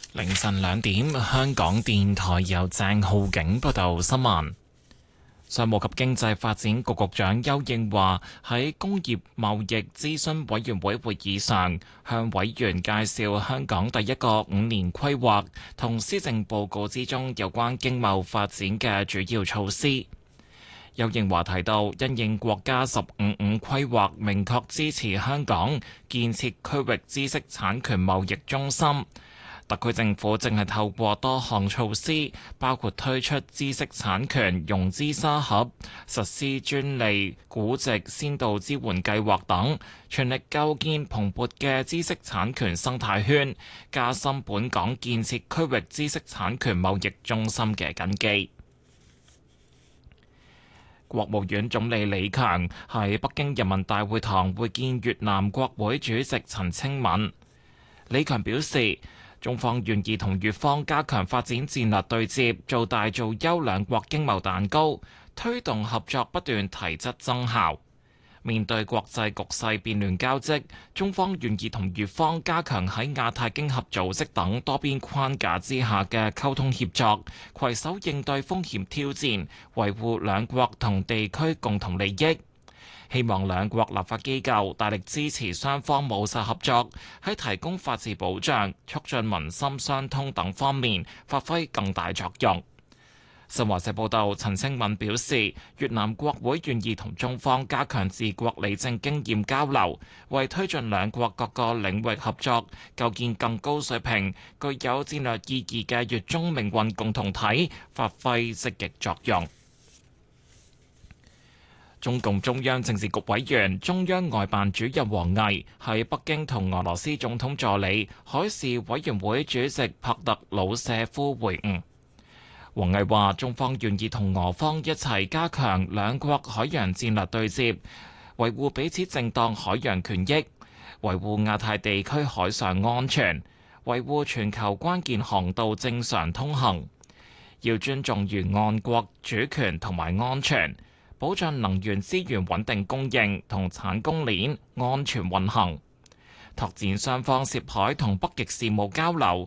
凌晨2點，香港電台由鄭浩景報道新聞。商務及經濟發展局局長邱應華喺工業貿易諮詢委員會會議上，向委員介紹香港第一個5年規劃同施政報告之中有關經貿發展嘅主要措施。邱應華提到，因應國家15-5規劃明確支持香港建設區域知識產權貿易中心。特區政府正係透過多項措施，包括推出知識產權融資沙盒、實施專利估值先導支援計劃等，全力構建蓬勃嘅知識產權生態圈，加深本港建設區域知識產權貿易中心嘅根基。國務院總理李強喺北京人民大會堂會見越南國會主席陳清敏。李強表示，中方願意同越方加強發展戰略對接，做大做優兩國經貿蛋糕，推動合作不斷提質增效。面對國際局勢變亂交織，中方願意同越方加強喺亞太經合組織等多邊框架之下嘅溝通協作，攜手應對風險挑戰，維護兩國同地區共同利益。希望兩國立法機構大力支持雙方務實合作，喺提供法治保障、促進民心相通等方面發揮更大作用。新華社報道，陳清敏表示，越南國會願意同中方加強治國理政經驗交流，為推進兩國各個領域合作，構建更高水平、具有戰略意義嘅越中命運共同體發揮積極作用。中共中央政治局委員、中央外辦主任王毅喺北京同俄羅斯總統助理、海事委員會主席帕特魯舍夫會晤。王毅話：中方願意同俄方一齊加強兩國海洋戰略對接，維護彼此正當海洋權益，維護亞太地區海上安全，維護全球關鍵航道正常通行。要尊重沿岸國主權同埋安全，保障能源資源穩定供應同產供鏈安全運行，拓展雙方涉海同北極事務交流，